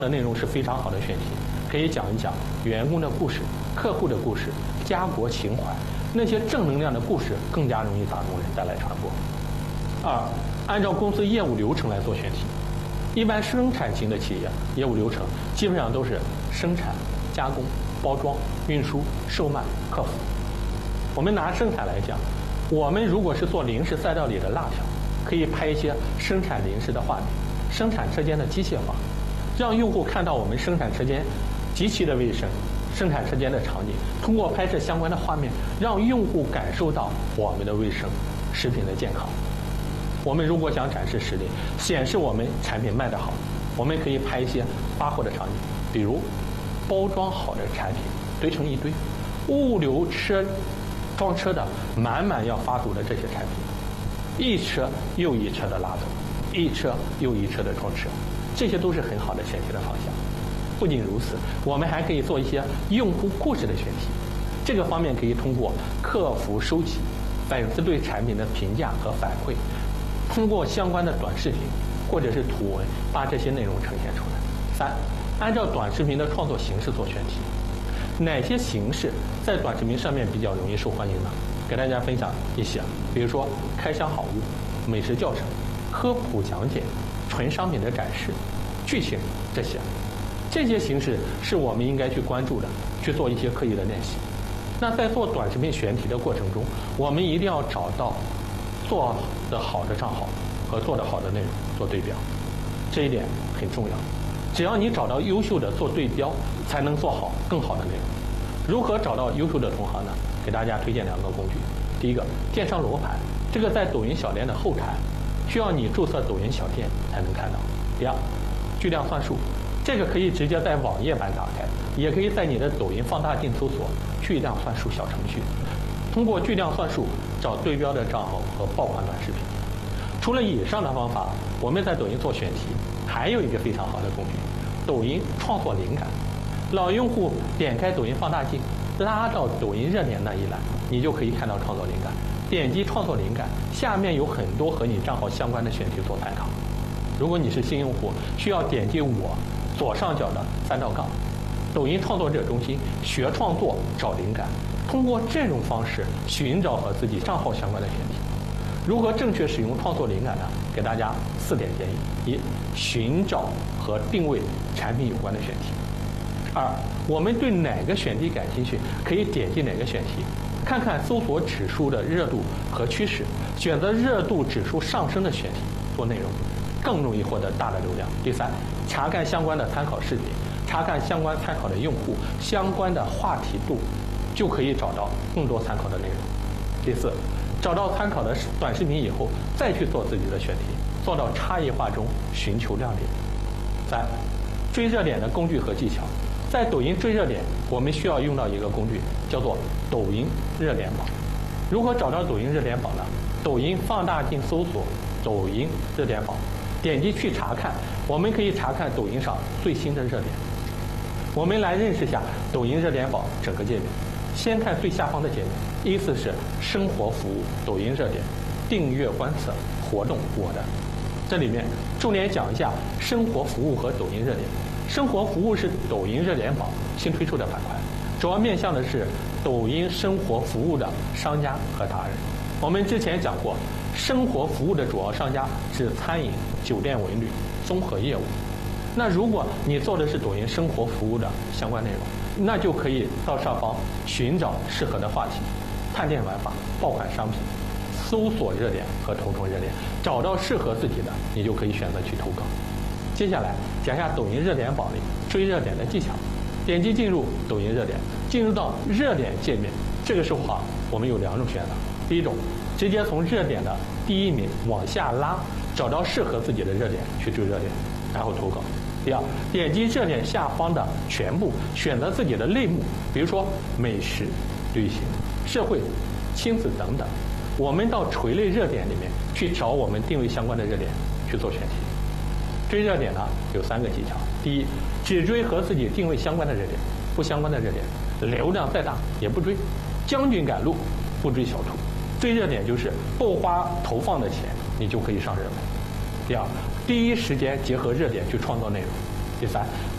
的内容是非常好的选题，可以讲一讲员工的故事、客户的故事、家国情怀，那些正能量的故事更加容易打动人，带来传播。二，按照公司业务流程来做选题。一般生产型的企业业务流程基本上都是生产、加工、包装、运输、售卖、客服。我们拿生产来讲，我们如果是做零食赛道里的辣条，可以拍一些生产零食的画面，生产车间的机械化，让用户看到我们生产车间极其的卫生，生产车间的场景，通过拍摄相关的画面，让用户感受到我们的卫生、食品的健康。我们如果想展示实力，显示我们产品卖得好，我们可以拍一些发货的场景，比如包装好的产品堆成一堆，物流车装车的满满要发走的这些产品，一车又一车的拉走，一车又一车的装车，这些都是很好的选题的方向。不仅如此，我们还可以做一些用户故事的选题，这个方面可以通过客服收集粉丝对产品的评价和反馈，通过相关的短视频或者是图文，把这些内容呈现出来。三，按照短视频的创作形式做选题。哪些形式在短视频上面比较容易受欢迎呢？给大家分享一些，比如说开箱好物、美食教程、科普讲解、纯商品的展示、剧情这些。这些形式是我们应该去关注的，去做一些刻意的练习。那在做短视频选题的过程中，我们一定要找到做得好的账号和做得好的内容做对标，这一点很重要。只要你找到优秀的做对标，才能做好更好的内容。如何找到优秀的同行呢？给大家推荐2个工具。第一个，电商罗盘，这个在抖音小店的后台，需要你注册抖音小店才能看到。第二，巨量算术，这个可以直接在网页版打开，也可以在你的抖音放大镜搜索巨量算术小程序，通过巨量算术找对标的账号和爆款短视频。除了以上的方法，我们在抖音做选题还有一个非常好的工具，抖音创作灵感。老用户点开抖音放大镜，拉到抖音热点那一栏，你就可以看到创作灵感。点击创作灵感，下面有很多和你账号相关的选题做参考。如果你是新用户，需要点击我左上角的3道杠，抖音创作者中心学创作找灵感，通过这种方式寻找和自己账号相关的选题。如何正确使用创作灵感呢？给大家4点建议：1、寻找和定位产品有关的选题； 2、我们对哪个选题感兴趣，可以点击哪个选题，看看搜索指数的热度和趋势，选择热度指数上升的选题做内容，更容易获得大的流量。第3，查看相关的参考视频，查看相关参考的用户，相关的话题度，就可以找到更多参考的内容。第4，找到参考的短视频以后，再去做自己的选题，做到差异化中寻求亮点。3、追热点的工具和技巧。在抖音追热点，我们需要用到一个工具，叫做抖音热点榜。如何找到抖音热点榜呢？抖音放大镜搜索抖音热点榜，点击去查看，我们可以查看抖音上最新的热点。我们来认识下抖音热点榜整个界面。先看最下方的界面，依次是生活服务、抖音热点、订阅观测、活动、我的。这里面重点讲一下生活服务和抖音热点。生活服务是抖音热点榜新推出的板块，主要面向的是抖音生活服务的商家和达人。我们之前讲过，生活服务的主要商家是餐饮、酒店、文旅、综合业务。那如果你做的是抖音生活服务的相关内容，那就可以到上方寻找适合的话题，探店玩法、爆款商品，搜索热点和投中热点，找到适合自己的，你就可以选择去投稿。接下来讲一下抖音热点榜里追热点的技巧。点击进入抖音热点，进入到热点界面，这个时候我们有2种选择。第一种，直接从热点的第1名往下拉，找到适合自己的热点去追热点，然后投稿。第2，点击热点下方的全部，选择自己的类目，比如说美食、旅行、社会、亲子等等。我们到垂类热点里面去找我们定位相关的热点去做选题。追热点呢有3个技巧。第一，只追和自己定位相关的热点，不相关的热点，流量再大也不追。将军赶路，不追小兔。追热点就是不花投放的钱，你就可以上热门。第2，第一时间结合热点去创造内容。第3，